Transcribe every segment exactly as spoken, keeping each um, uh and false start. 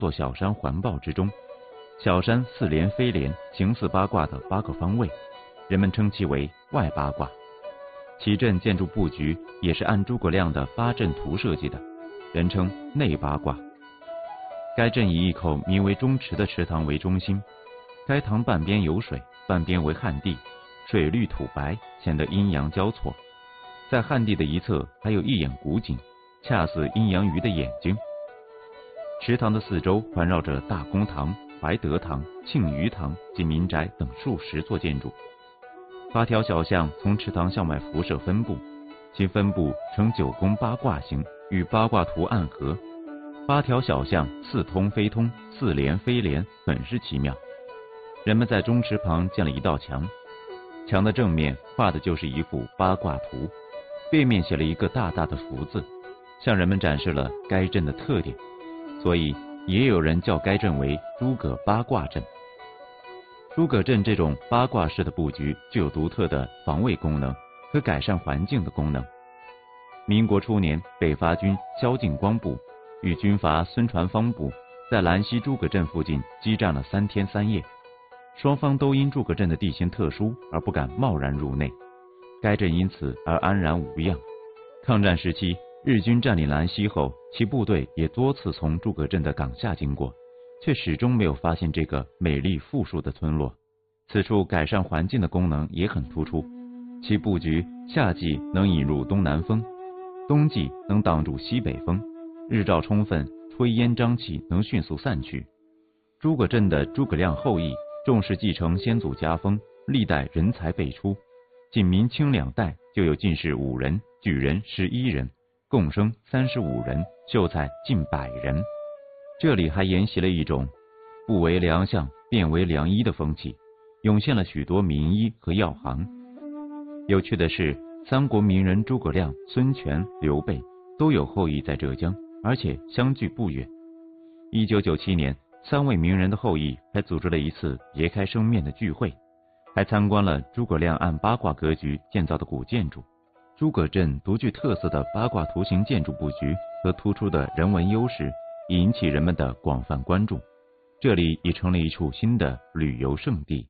座小山环抱之中，小山似连非连，形似八卦的八个方位，人们称其为外八卦。其镇建筑布局也是按诸葛亮的八阵图设计的，人称内八卦。该镇以一口名为中池的池塘为中心，该塘半边有水，半边为旱地，水绿土白，显得阴阳交错。在旱地的一侧还有一眼古井，恰似阴阳鱼的眼睛。池塘的四周环绕着大公堂、怀德堂、庆余堂及民宅等数十座建筑。八条小巷从池塘向外辐射分布，其分布呈九宫八卦形，与八卦图暗合。八条小巷似通非通，似连非连，很是奇妙。人们在中池旁建了一道墙，墙的正面画的就是一幅八卦图，背面写了一个大大的福字，向人们展示了该镇的特点，所以也有人叫该镇为诸葛八卦阵。诸葛镇这种八卦式的布局具有独特的防卫功能和改善环境的功能。民国初年，北伐军萧劲光部与军阀孙传芳部在兰溪诸葛镇附近激战了三天三夜，双方都因诸葛镇的地形特殊而不敢贸然入内，该镇因此而安然无恙。抗战时期，日军占领兰溪后，其部队也多次从诸葛镇的港下经过，却始终没有发现这个美丽富庶的村落。此处改善环境的功能也很突出，其布局夏季能引入东南风，冬季能挡住西北风，日照充分，炊烟瘴气能迅速散去。诸葛镇的诸葛亮后裔重视继承先祖家风，历代人才辈出，仅明清两代就有进士五人，举人十一人，贡生三十五人，秀才近百人。这里还沿袭了一种不为良相，便为良医的风气，涌现了许多名医和药行。有趣的是，三国名人诸葛亮、孙权、刘备都有后裔在浙江，而且相距不远。一九九七年，三位名人的后裔还组织了一次别开生面的聚会，还参观了诸葛亮按八卦格局建造的古建筑。诸葛镇独具特色的八卦图形建筑布局和突出的人文优势，引起人们的广泛关注，这里已成了一处新的旅游胜地。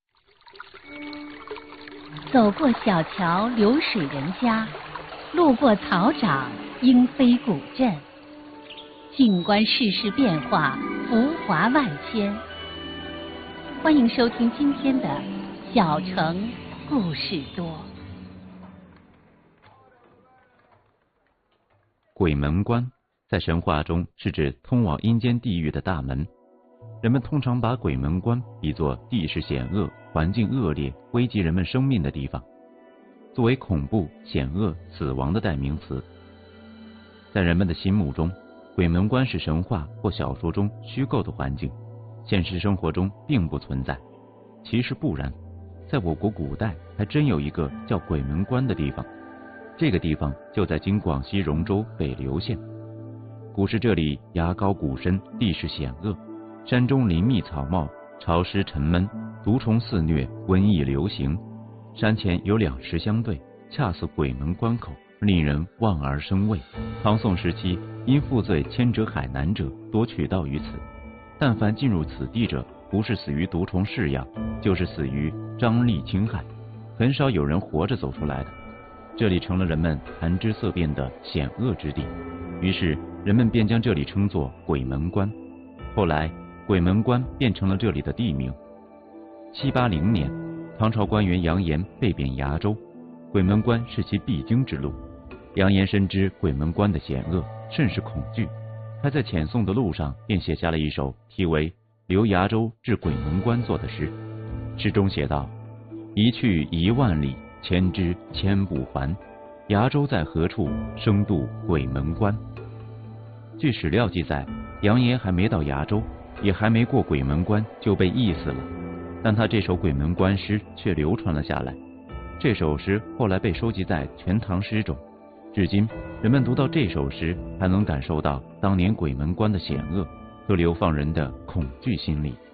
走过小桥流水人家，路过草长莺飞古镇，静观世事变化，浮华万千。欢迎收听今天的小城故事多。 鬼门关在神话中是指通往阴间地狱的大门，人们通常把鬼门关比作地势险恶、环境恶劣、危及人们生命的地方，作为恐怖、险恶、死亡的代名词。在人们的心目中，鬼门关是神话或小说中虚构的环境，现实生活中并不存在。其实不然，在我国古代还真有一个叫鬼门关的地方，这个地方就在今广西容州北流县。古时这里崖高谷深，地势险恶，山中林密草茂，潮湿沉闷，毒虫肆虐，瘟疫流行。山前有两石相对，恰似鬼门关口，令人望而生畏。唐宋时期，因负罪迁谪海南者多取道于此，但凡进入此地者，不是死于毒虫噬咬，就是死于瘴疠侵害，很少有人活着走出来的。这里成了人们谈之色变的险恶之地，于是人们便将这里称作鬼门关。后来鬼门关变成了这里的地名。七八零年，唐朝官员杨炎被贬崖州，鬼门关是其必经之路。杨炎深知鬼门关的险恶，甚是恐惧，他在遣送的路上便写下了一首题为《留崖州至鬼门关》作的诗。诗中写道：一去一万里，千之千不还，崖州在何处，生渡鬼门关。据史料记载，杨炎还没到崖州，也还没过鬼门关就被缢死了，但他这首鬼门关诗却流传了下来。这首诗后来被收集在《全唐诗》中，至今人们读到这首诗，还能感受到当年鬼门关的险恶和流放人的恐惧心理。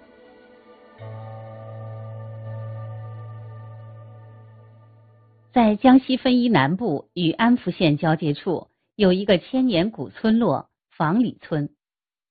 在江西分宜南部与安福县交界处，有一个千年古村落房里村。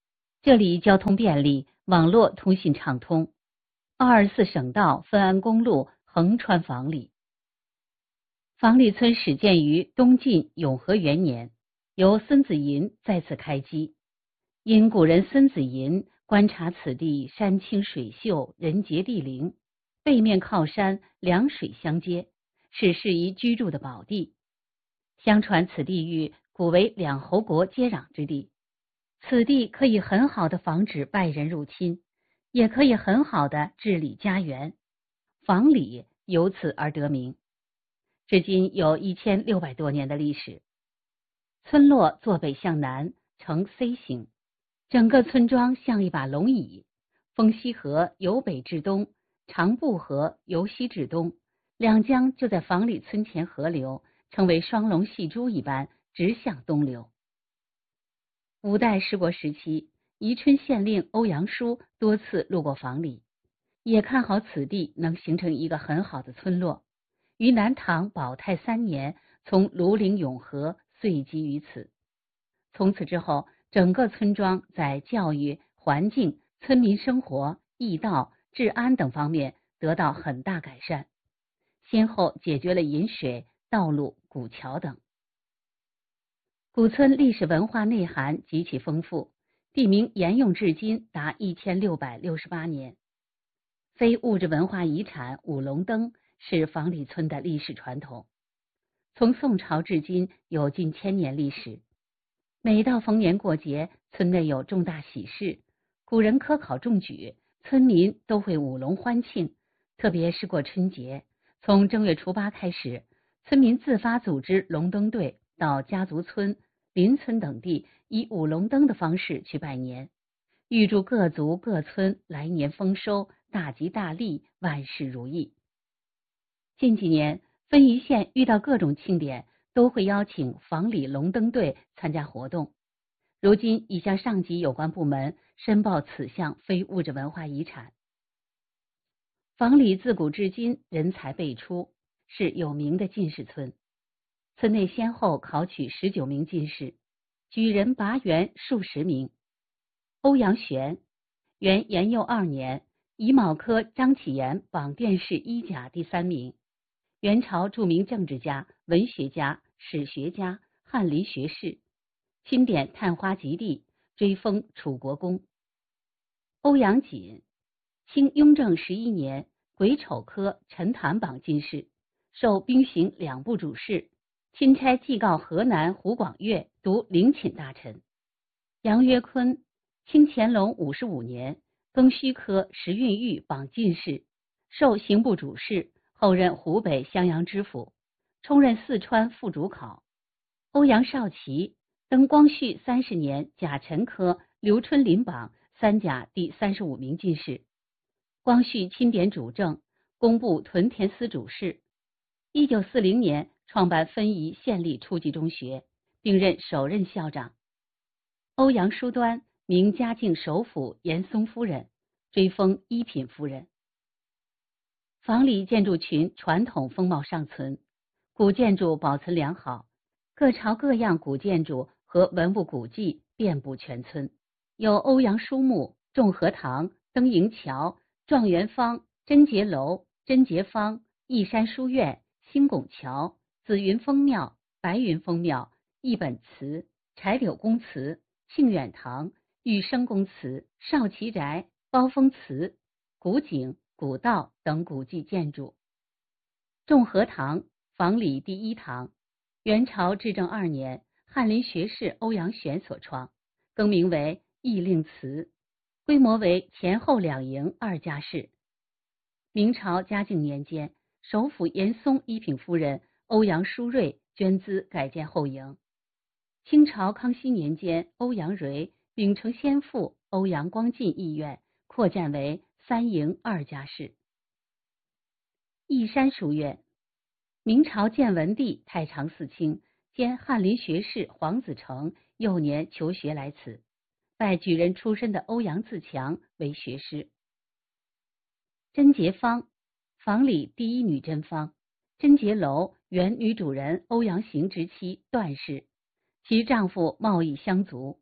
这里交通便利，网络通信畅通，二十四省道分安公路横穿房里。房里村始建于东晋永和元年，由孙子寅在此开基。因古人孙子寅观察此地山清水秀，人杰地灵，背面靠山，两水相接，是适宜居住的宝地。相传此地域古为两侯国接壤之地，此地可以很好的防止外人入侵，也可以很好的治理家园，房里由此而得名。至今有一千六百多年的历史。村落坐北向南，呈 C 形，整个村庄像一把龙椅，丰溪河由北至东，长布河由西至东，两江就在房里村前合流，成为双龙戏珠一般，直向东流。五代十国时期，宜春县令欧阳舒多次路过房里，也看好此地能形成一个很好的村落，于南唐保泰三年从庐陵永和遂基于此。从此之后，整个村庄在教育、环境、村民生活、驿道、治安等方面得到很大改善，先后解决了饮水、道路、古桥等。古村历史文化内涵极其丰富，地名沿用至今达一千六百六十八年。非物质文化遗产五龙灯是房里村的历史传统，从宋朝至今有近千年历史。每到逢年过节，村内有重大喜事，古人科考中举，村民都会舞龙欢庆。特别是过春节，从正月初八开始，村民自发组织龙灯队到家族村、邻村等地，以舞龙灯的方式去拜年，预祝各族各村来年丰收，大吉大利，万事如意。近几年，分宜县遇到各种庆典，都会邀请房里龙灯队参加活动。如今已向上级有关部门申报此项非物质文化遗产。房里自古至今人才辈出，是有名的进士村。村内先后考取十九名进士，举人拔元数十名。欧阳玄，元延佑二年，乙卯科张启言榜殿试一甲第三名。元朝著名政治家、文学家、史学家，翰林学士，钦点探花及第，追封楚国公。欧阳瑾，清雍正十一年，癸丑科陈坛榜进士，授兵刑两部主事，钦差祭告河南湖广岳读陵寝大臣。杨约坤，清乾隆五十五年，庚戌科时运御榜进士，授刑部主事，后任湖北襄阳知府，充任四川副主考。欧阳少奇，登光绪三十年甲辰科刘春霖榜三甲第三十五名进士，光绪钦点主政，工部屯田司主事。一九四零年创办分宜县立初级中学，并任首任校长。欧阳书端，明嘉靖首辅严嵩夫人，追封一品夫人。房里建筑群传统风貌尚存，古建筑保存良好，各朝各样古建筑和文物古迹遍布全村，有欧阳书墓、众和堂、登营桥、状元坊、贞节楼、贞节坊、义山书院、新拱桥、紫云峰庙、白云峰庙、一本祠、柴柳公祠、庆远堂、玉生公祠、少奇宅、包峰祠、古井、古道等古迹建筑。众和堂，房里第一堂，元朝至正二年，翰林学士欧阳玄所创，更名为义令祠，规模为前后两营二家室。明朝嘉靖年间，首辅严嵩一品夫人欧阳淑瑞捐资改建后营。清朝康熙年间，欧阳蕤秉承先父欧阳光进意愿，扩建为三营二家室。义山书院，明朝建文帝太常寺卿兼翰林学士黄子成幼年求学来此，拜举人出身的欧阳自强为学师。贞节坊，房里第一女贞坊，贞节楼原女主人欧阳行之妻段氏，其丈夫贸易相族，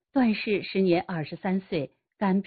段氏时年二十三岁，肝